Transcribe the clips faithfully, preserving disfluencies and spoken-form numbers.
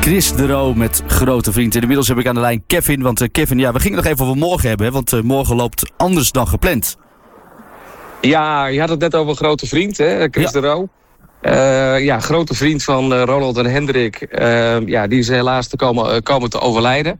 Chris de Roo met Grote Vriend. En inmiddels heb ik aan de lijn Kevin. Want uh, Kevin, ja, we gingen nog even over morgen hebben. Hè, want uh, morgen loopt anders dan gepland. Ja, je had het net over Grote Vriend, hè, Chris ja. de Roo. Uh, ja, grote vriend van uh, Ronald en Hendrik. Uh, ja, die is helaas te komen, uh, komen te overlijden.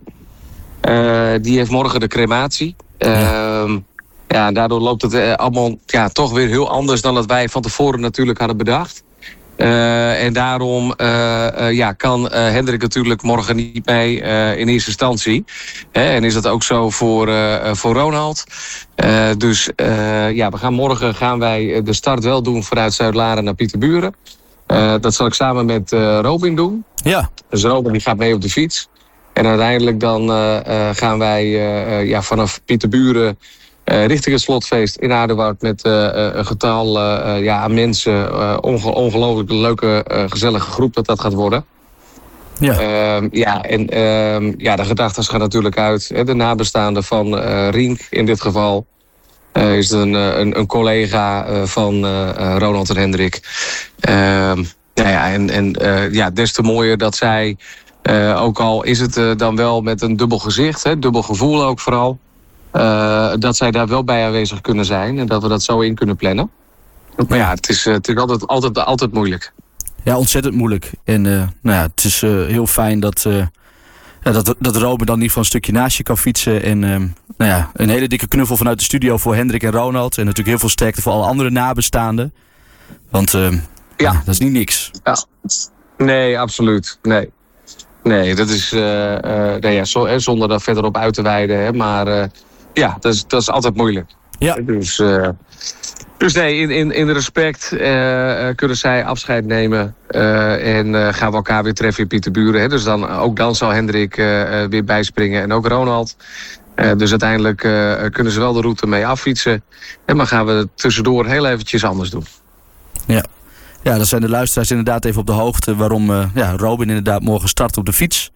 Uh, die heeft morgen de crematie. Uh, ja. ja, en daardoor loopt het uh, allemaal ja, toch weer heel anders dan dat wij van tevoren natuurlijk hadden bedacht. Uh, en daarom uh, uh, ja, kan uh, Hendrik natuurlijk morgen niet mee uh, in eerste instantie. Hè, en is dat ook zo voor, uh, voor Ronald. Uh, dus uh, ja, we gaan morgen gaan wij de start wel doen vanuit Zuid-Laren naar Pieterburen. Uh, dat zal ik samen met uh, Robin doen. Ja. Dus Robin die gaat mee op de fiets. En uiteindelijk dan uh, uh, gaan wij uh, uh, ja, vanaf Pieterburen Uh, richting het slotfeest in Aduard met uh, een getal uh, ja, aan mensen. Uh, onge- ongelooflijk leuke, uh, gezellige groep dat dat gaat worden. Ja, uh, ja en uh, ja, de gedachten gaan natuurlijk uit. Hè, de nabestaanden van uh, Rink in dit geval. Uh, is een, een, een collega uh, van uh, Ronald en Hendrik. Uh, nou ja, en en uh, ja, des te mooier dat zij, uh, ook al is het uh, dan wel met een dubbel gezicht, hè, dubbel gevoel ook vooral. Uh, dat zij daar wel bij aanwezig kunnen zijn. En dat we dat zo in kunnen plannen. Maar ja, het is, het is altijd, altijd, altijd moeilijk. Ja, ontzettend moeilijk. En uh, nou ja, het is uh, heel fijn dat, uh, ja, dat, dat Robin dan in ieder geval een stukje naast je kan fietsen. En uh, nou ja, een hele dikke knuffel vanuit de studio voor Hendrik en Ronald. En natuurlijk heel veel sterkte voor alle andere nabestaanden. Want uh, ja. Ja, dat is niet niks. Ja. Nee, absoluut. Nee. Nee, dat is uh, uh, nee, ja, zo, hè, zonder daar verder op uit te wijden. Hè, maar uh, ja, dat is, dat is altijd moeilijk. Ja. Dus, uh, dus nee, in, in, in respect uh, kunnen zij afscheid nemen. Uh, en uh, gaan we elkaar weer treffen in Pieterburen. Hè. Dus dan, ook dan zal Hendrik uh, weer bijspringen en ook Ronald. Uh, dus uiteindelijk uh, kunnen ze wel de route mee affietsen. En maar gaan we het tussendoor heel eventjes anders doen. Ja. Ja, dan zijn de luisteraars inderdaad even op de hoogte waarom uh, ja, Robin inderdaad morgen start op de fiets.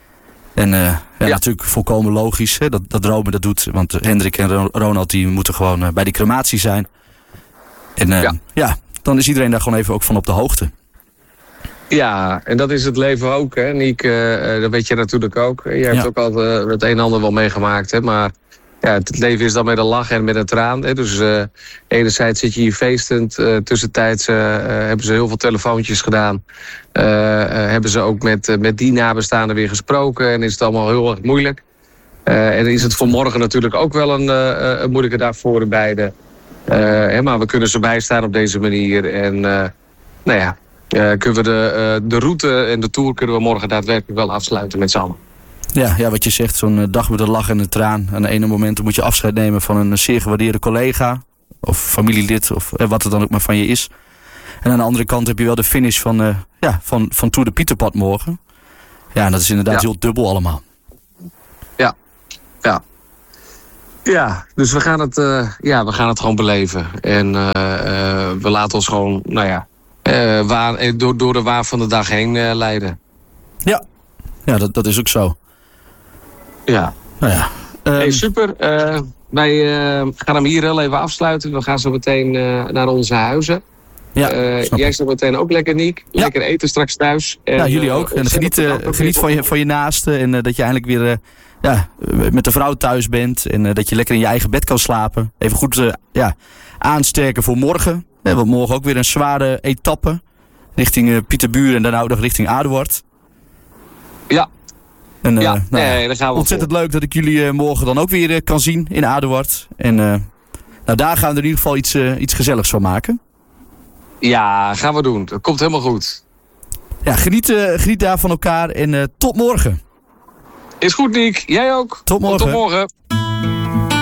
En uh, ja, ja. natuurlijk volkomen logisch hè, dat, dat Robin dat doet. Want Hendrik en Ronald die moeten gewoon uh, bij die crematie zijn. En uh, ja. ja, dan is iedereen daar gewoon even ook van op de hoogte. Ja, en dat is het leven ook, hè, Niek. Uh, dat weet je natuurlijk ook. Je hebt ja. ook al uh, het een en ander wel meegemaakt, hè, maar ja, het leven is dan met een lach en met een traan. Hè. Dus uh, enerzijds zit je hier feestend. Uh, tussentijds uh, uh, hebben ze heel veel telefoontjes gedaan. Uh, uh, hebben ze ook met, uh, met die nabestaanden weer gesproken. En is het allemaal heel erg moeilijk. Uh, en is het voor morgen natuurlijk ook wel een, uh, een moeilijke dag voor de beiden. Uh, hè, maar we kunnen ze bijstaan op deze manier. En uh, nou ja, uh, kunnen we de, uh, de route en de tour kunnen we morgen daadwerkelijk wel afsluiten met z'n allen. Ja, ja, wat je zegt, zo'n dag met een lach en een traan. Aan de ene moment moet je afscheid nemen van een zeer gewaardeerde collega. Of familielid, of wat het dan ook maar van je is. En aan de andere kant heb je wel de finish van, uh, ja, van, van Tour de Pieterpad morgen. Ja, en dat is inderdaad ja. heel dubbel allemaal. Ja, ja. Ja, dus we gaan het, uh, ja, we gaan het gewoon beleven. En uh, uh, we laten ons gewoon, nou ja, uh, waar, door, door de waar van de dag heen uh, leiden. Ja, ja dat, dat is ook zo. Ja. Nou ja. Um... Hey, super. Uh, wij uh, gaan hem hier heel even afsluiten. We gaan zo meteen uh, naar onze huizen. Ja, uh, jij zo meteen ook lekker, Niek. Ja. Lekker eten straks thuis. En, ja, jullie ook. En geniet, uh, geniet van je, van je naasten. En uh, dat je eindelijk weer uh, ja, met de vrouw thuis bent. En uh, dat je lekker in je eigen bed kan slapen. Even goed uh, ja, aansterken voor morgen. Ja, want morgen ook weer een zware etappe. Richting uh, Pieterburen en daarna ook nog richting Aduard. Ja. En, uh, ja, nou, nee, daar gaan we ontzettend voor. leuk dat ik jullie uh, morgen dan ook weer uh, kan zien in Aduard. En uh, nou, daar gaan we er in ieder geval iets, uh, iets gezelligs van maken. Ja, gaan we doen. Dat komt helemaal goed. Ja, geniet, uh, geniet daar van elkaar en uh, tot morgen. Is goed, Niek. Jij ook. Tot morgen. Tot morgen.